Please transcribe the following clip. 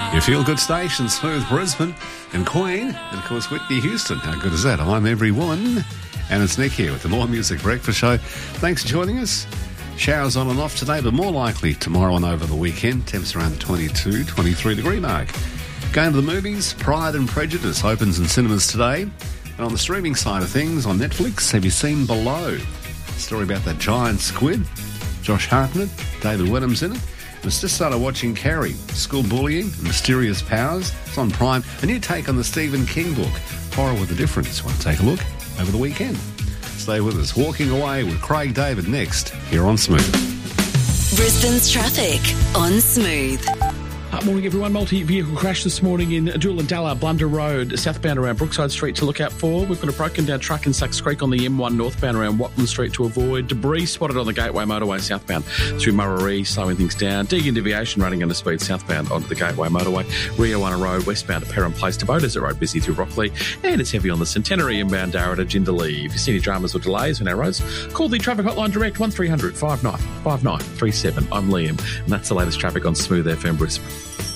Your feel-good station, Smooth Brisbane and Queen, and of course Whitney Houston. How good is that? I'm Every Woman, and it's Nick here with the More Music Breakfast Show. Thanks for joining us. Showers on and off today, but more likely tomorrow and over the weekend. Temps around the 22, 23 degree mark. Going to the movies, Pride and Prejudice opens in cinemas today. And on the streaming side of things, on Netflix, have you seen Below? A story about that giant squid. Josh Hartnett, David Wenham's in it. We've just started watching Carrie, School Bullying, Mysterious Powers. It's on Prime. A new take on the Stephen King book, Horror with a Difference. Want to take a look over the weekend? Stay with us. Walking Away with Craig David next here on Smooth. Brisbane's traffic on Smooth. Morning, everyone. Multi-vehicle crash this morning in Doolandalla, Blunder Road, southbound around Brookside Street to look out for. We've got a broken down truck in Sucks Creek on the M1 northbound around Watman Street to avoid. Debris spotted on the Gateway motorway southbound through Murray, slowing things down. Deagon Deviation running under speed southbound onto the Gateway motorway. Rio One Road westbound to Perham Place to Bow Desert Road busy through Rockley. And it's heavy on the Centenary inbound Darra to Jindalee. If you see any dramas or delays on our roads, call the traffic hotline direct 1300 59 59 37. I'm Liam, and that's the latest traffic on Smooth FM Brisbane.